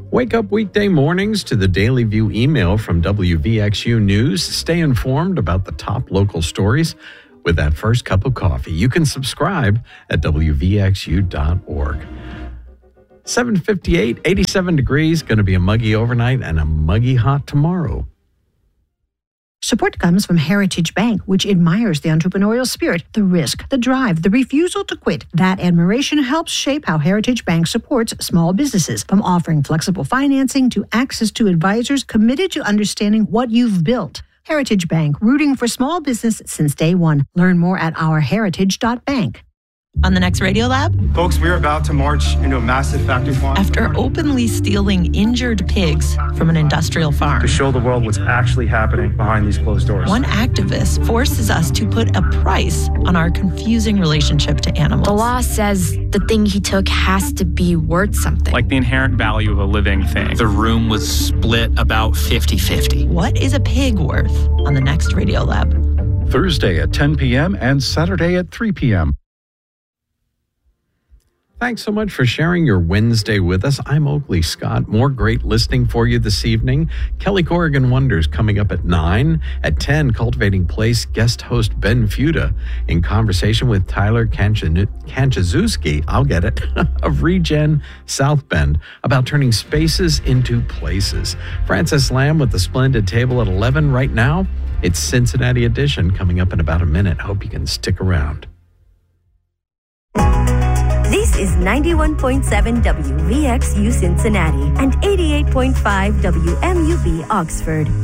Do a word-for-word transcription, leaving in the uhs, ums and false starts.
Wake up weekday mornings to the Daily View email from W V X U News. Stay informed about the top local stories with that first cup of coffee. You can subscribe at W V X U dot org. seven fifty-eight, eighty-seven degrees, going to be a muggy overnight and a muggy hot tomorrow. Support comes from Heritage Bank, which admires the entrepreneurial spirit, the risk, the drive, the refusal to quit. That admiration helps shape how Heritage Bank supports small businesses, from offering flexible financing to access to advisors committed to understanding what you've built. Heritage Bank, rooting for small business since day one. Learn more at our heritage dot bank. On the next Radio Lab, folks, we're about to march into a massive factory farm. After openly stealing injured pigs from an industrial farm. To show the world what's actually happening behind these closed doors. One activist forces us to put a price on our confusing relationship to animals. The law says the thing he took has to be worth something. Like the inherent value of a living thing. The room was split about fifty-fifty. What is a pig worth? On the next Radio Lab. Thursday at ten p.m. and Saturday at three p.m. Thanks so much for sharing your Wednesday with us. I'm Oakley Scott. More great listening for you this evening. Kelly Corrigan Wonders coming up at nine. At ten, Cultivating Place guest host Ben Fuda in conversation with Tyler Kanczewski, I'll get it, of Regen South Bend about turning spaces into places. Francis Lamb with the Splendid Table at eleven. Right now, it's Cincinnati Edition coming up in about a minute. Hope you can stick around. This is ninety-one point seven W V X U Cincinnati and eighty-eight point five W M U B Oxford.